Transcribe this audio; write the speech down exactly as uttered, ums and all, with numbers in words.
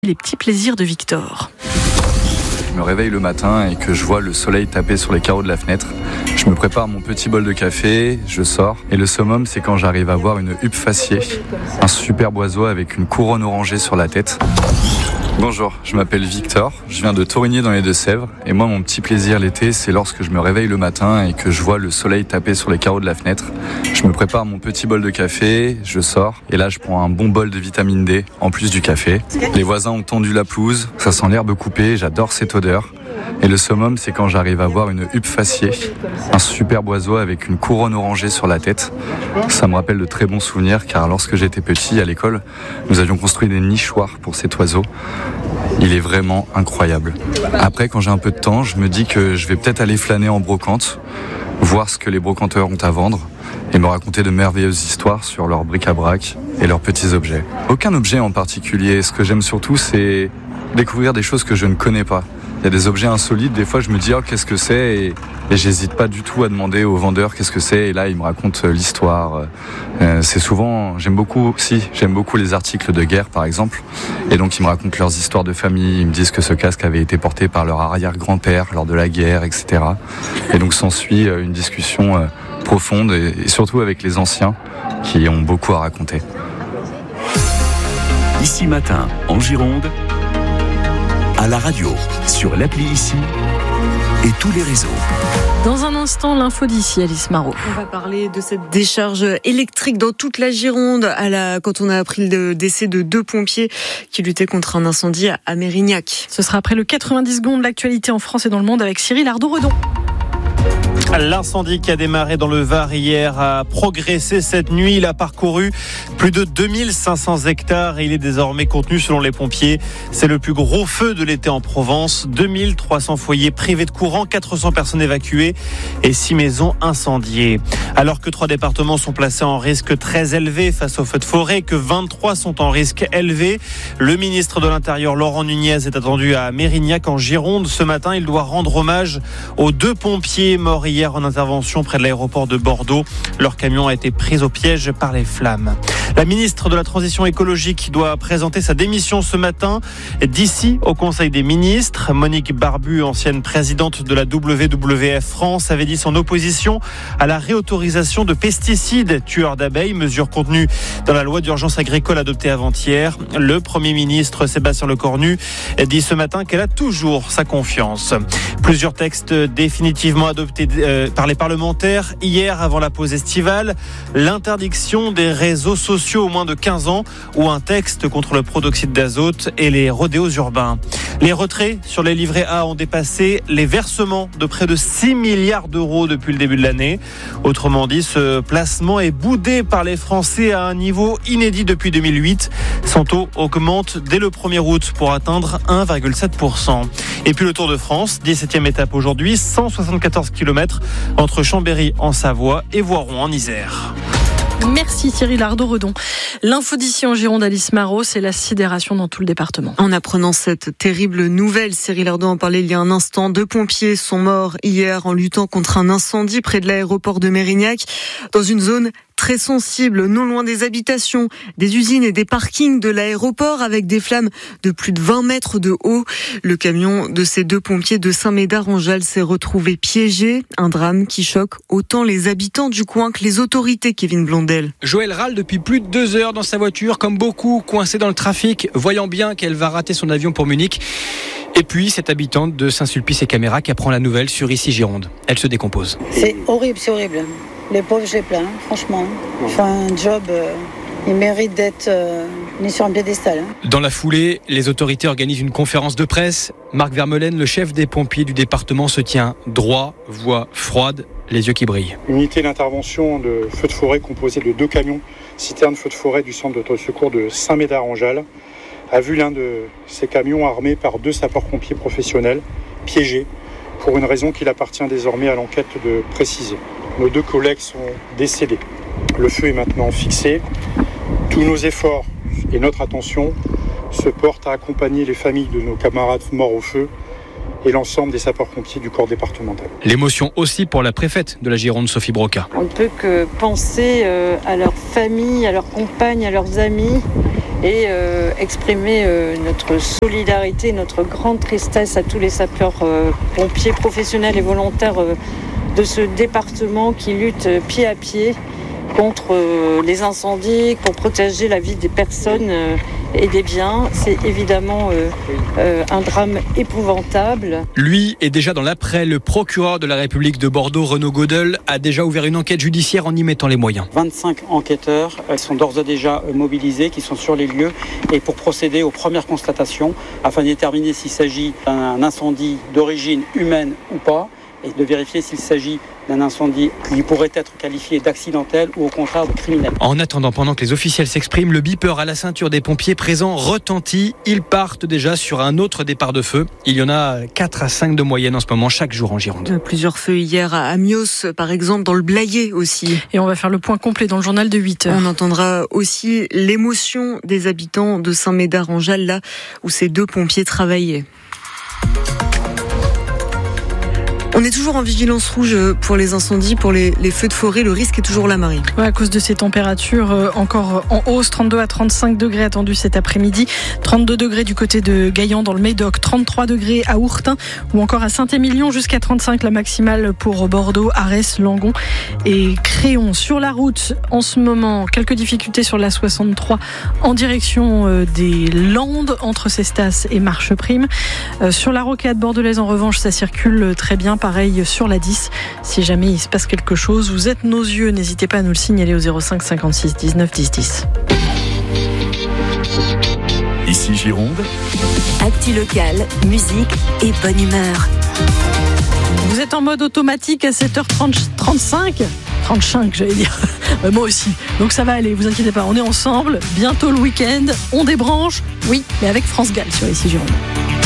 Les petits plaisirs de Victor. Je me réveille le matin et que je vois le soleil taper sur les carreaux de la fenêtre. Je me prépare mon petit bol de café, je sors. Et le summum, c'est quand j'arrive à voir une huppe faciée, un superbe oiseau avec une couronne orangée sur la tête. Bonjour, je m'appelle Victor, je viens de Torigné dans les Deux-Sèvres. Et moi, mon petit plaisir l'été, c'est lorsque je me réveille le matin et que je vois le soleil taper sur les carreaux de la fenêtre. Je me prépare mon petit bol de café, je sors. Et là, je prends un bon bol de vitamine D, en plus du café. Les voisins ont tendu la pelouse, ça sent l'herbe coupée, j'adore cette odeur. Et le summum, c'est quand j'arrive à voir une huppe faciée, un superbe oiseau avec une couronne orangée sur la tête. Ça me rappelle de très bons souvenirs, car lorsque j'étais petit, à l'école, nous avions construit des nichoirs pour cet oiseau. Il est vraiment incroyable. Après, quand j'ai un peu de temps, je me dis que je vais peut-être aller flâner en brocante, voir ce que les brocanteurs ont à vendre, et me raconter de merveilleuses histoires sur leurs bric-à-brac et leurs petits objets. Aucun objet en particulier. Ce que j'aime surtout, c'est découvrir des choses que je ne connais pas. Il y a des objets insolites, des fois je me dis oh, qu'est-ce que c'est et, et j'hésite pas du tout à demander au vendeur qu'est-ce que c'est et là il me raconte l'histoire. Euh, c'est souvent, j'aime beaucoup, si, j'aime beaucoup les articles de guerre par exemple et donc ils me racontent leurs histoires de famille, ils me disent que ce casque avait été porté par leur arrière-grand-père lors de la guerre, et cetera. Et donc s'ensuit une discussion profonde et, et surtout avec les anciens qui ont beaucoup à raconter. Ici Matin, en Gironde, à la radio, sur l'appli Ici et tous les réseaux. Dans un instant, l'info d'ici, Alice Marot. On va parler de cette décharge électrique dans toute la Gironde à la, quand on a appris le décès de deux pompiers qui luttaient contre un incendie à Mérignac. Ce sera après le quatre-vingt-dix secondes de l'actualité en France et dans le monde avec Cyril Ardo-Redon. L'incendie qui a démarré dans le Var hier a progressé cette nuit. Il a parcouru plus de deux mille cinq cents hectares et il est désormais contenu selon les pompiers. C'est le plus gros feu de l'été en Provence. deux mille trois cents foyers privés de courant, quatre cents personnes évacuées et six maisons incendiées. Alors que trois départements sont placés en risque très élevé face aux feux de forêt, que vingt-trois sont en risque élevé, le ministre de l'Intérieur Laurent Nunez est attendu à Mérignac en Gironde. Ce matin, il doit rendre hommage aux deux pompiers morts hier en intervention près de l'aéroport de Bordeaux. Leur camion a été pris au piège par les flammes. La ministre de la Transition écologique doit présenter sa démission ce matin d'ici au Conseil des ministres. Monique Barbu, ancienne présidente de la W W F France, avait dit son opposition à la réautorisation de pesticides tueurs d'abeilles, mesure contenue dans la loi d'urgence agricole adoptée avant-hier. Le Premier ministre Sébastien Lecornu dit ce matin qu'elle a toujours sa confiance. Plusieurs textes définitivement adoptés par les parlementaires hier avant la pause estivale. L'interdiction des réseaux sociaux aux moins de quinze ans ou un texte contre le protoxyde d'azote et les rodéos urbains. Les retraits sur les livrets A ont dépassé les versements de près de six milliards d'euros depuis le début de l'année. Autrement dit, ce placement est boudé par les Français à un niveau inédit depuis deux mille huit. Son taux augmente dès le premier août pour atteindre un virgule sept pour cent. Et puis le Tour de France, dix-septième étape aujourd'hui, cent soixante-quatorze kilomètres entre Chambéry en Savoie et Voiron en Isère. Merci Cyril Ardo-Redon. L'info d'ici en Gironde, Alice Marot, c'est la sidération dans tout le département. En apprenant cette terrible nouvelle, Cyril Ardo en parlait il y a un instant, deux pompiers sont morts hier en luttant contre un incendie près de l'aéroport de Mérignac, dans une zone très sensible, non loin des habitations, des usines et des parkings de l'aéroport avec des flammes de plus de vingt mètres de haut. Le camion de ces deux pompiers de Saint-Médard-en-Jalles s'est retrouvé piégé. Un drame qui choque autant les habitants du coin que les autorités, Kevin Blondel. Joël râle depuis plus de deux heures dans sa voiture, comme beaucoup, coincée dans le trafic, voyant bien qu'elle va rater son avion pour Munich. Et puis, cette habitante de Saint-Sulpice-et-Camérac apprend la nouvelle sur Ici Gironde. Elle se décompose. C'est horrible, c'est horrible. Les pauvres, je les plains, franchement. Enfin, un job, euh, il mérite d'être euh, mis sur un piédestal. Hein. Dans la foulée, les autorités organisent une conférence de presse. Marc Vermeulen, le chef des pompiers du département, se tient droit, voix froide, les yeux qui brillent. Unité d'intervention de feux de forêt composée de deux camions citernes feux de forêt du centre de secours de Saint-Médard-en-Jalles a vu l'un de ces camions armés par deux sapeurs-pompiers professionnels piégés pour une raison qu'il appartient désormais à l'enquête de préciser. Nos deux collègues sont décédés. Le feu est maintenant fixé. Tous nos efforts et notre attention se portent à accompagner les familles de nos camarades morts au feu et l'ensemble des sapeurs-pompiers du corps départemental. L'émotion aussi pour la préfète de la Gironde, Sophie Broca. On ne peut que penser à leurs familles, à leurs compagnes, à leurs amis et euh, exprimer euh, notre solidarité, notre grande tristesse à tous les sapeurs-pompiers euh, professionnels et volontaires euh, de ce département qui luttent euh, pied à pied contre euh, les incendies, pour protéger la vie des personnes euh, et des biens. C'est évidemment euh, euh, un drame épouvantable. Lui est déjà dans l'après. Le procureur de la République de Bordeaux, Renaud Godel, a déjà ouvert une enquête judiciaire en y mettant les moyens. vingt-cinq enquêteurs euh, sont d'ores et déjà euh, mobilisés, qui sont sur les lieux et pour procéder aux premières constatations afin de déterminer s'il s'agit d'un incendie d'origine humaine ou pas, et de vérifier s'il s'agit d'un incendie qui pourrait être qualifié d'accidentel ou au contraire de criminel. En attendant, pendant que les officiels s'expriment, le beeper à la ceinture des pompiers présents retentit. Ils partent déjà sur un autre départ de feu. Il y en a quatre à cinq de moyenne en ce moment, chaque jour en Gironde. Plusieurs feux hier à Amios, par exemple, dans le Blayais aussi. Et on va faire le point complet dans le journal de huit heures. On entendra aussi l'émotion des habitants de Saint-Médard-en-Jalles, là où ces deux pompiers travaillaient. On est toujours en vigilance rouge pour les incendies, pour les, les feux de forêt. Le risque est toujours là, Marie. Ouais, à cause de ces températures euh, encore en hausse, trente-deux à trente-cinq degrés attendus cet après-midi, trente-deux degrés du côté de Gaillan dans le Médoc, trente-trois degrés à Ourtin ou encore à Saint-Émilion, jusqu'à trente-cinq la maximale pour Bordeaux, Arès, Langon et Créon. Sur la route, en ce moment, quelques difficultés sur la soixante-trois en direction euh, des Landes, entre Cestas et Marcheprime. Euh, sur la rocade bordelaise, en revanche, ça circule très bien. Pareil sur la dix, si jamais il se passe quelque chose, vous êtes nos yeux, n'hésitez pas à nous le signaler au zéro cinq cinquante-six dix-neuf dix dix. Ici Gironde. Actu locale, musique et bonne humeur. Vous êtes en mode automatique à sept heures trente-cinq trente-cinq j'allais dire. Moi aussi. Donc ça va aller, vous inquiétez pas, on est ensemble. Bientôt le week-end, on débranche. Oui, mais avec France Gall sur Ici Gironde.